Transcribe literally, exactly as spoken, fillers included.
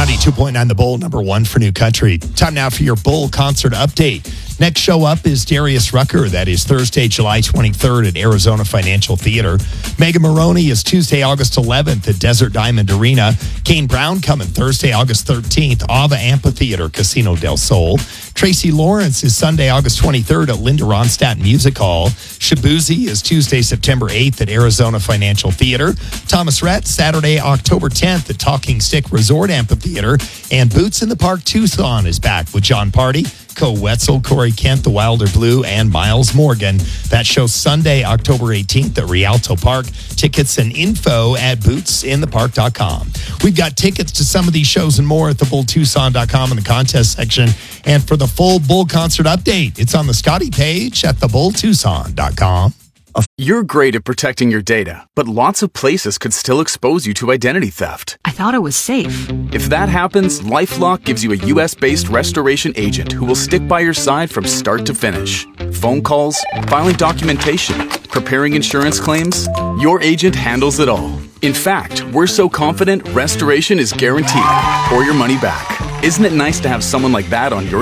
ninety-two point nine The Bull, number one for New Country. Time now for your Bull concert update. Next show up is Darius Rucker. That is Thursday, July twenty-third at Arizona Financial Theater. Megan Maroney is Tuesday, August eleventh at Desert Diamond Arena. Kane Brown coming Thursday, August thirteenth, Ava Amphitheater, Casino del Sol. Tracy Lawrence is Sunday, August twenty-third at Linda Ronstadt Music Hall. Shabuzi is Tuesday, September eighth at Arizona Financial Theater. Thomas Rhett, Saturday, October tenth at Talking Stick Resort Amphitheater. And Boots in the Park Tucson is back with John Party, Co Wetzel, Corey Kent, The Wilder Blue, and Miles Morgan. That show Sunday, October eighteenth at Rialto Park. Tickets and info at boots in the park dot com. We've got tickets to some of these shows and more at the bull tucson dot com in the contest section. And for the full Bull concert update, it's on the Scotty page at the bull tucson dot com. You're great at protecting your data, but lots of places could still expose you to identity theft. I thought it was safe. If that happens, LifeLock gives you a U S-based restoration agent who will stick by your side from start to finish. Phone calls, filing documentation, preparing insurance claims, your agent handles it all. In fact, we're so confident restoration is guaranteed or your money back. Isn't it nice to have someone like that on your